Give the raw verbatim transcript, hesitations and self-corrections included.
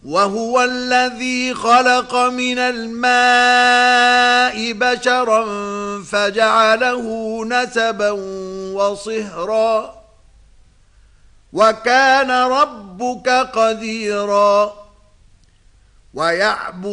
وهو الذي خلق من الماء بشرا فجعله نسبا وصهرا وكان ربك قديرا ويعبد